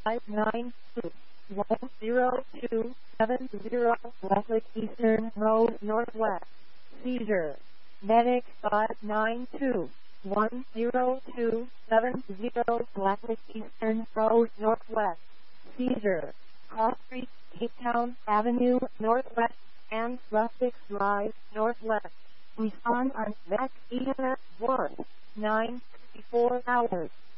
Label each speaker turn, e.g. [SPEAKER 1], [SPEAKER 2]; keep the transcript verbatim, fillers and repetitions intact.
[SPEAKER 1] five nine two one zero two seven zero Westlake Eastern Road Northwest. Seizure. Medic five nine two one zero two seven zero Westlake Eastern Road Northwest. Seizure. Cross Street, Cape Town Avenue Northwest and Rustic Drive Northwest. Respond on M E C E M S one nine fifty-four hours.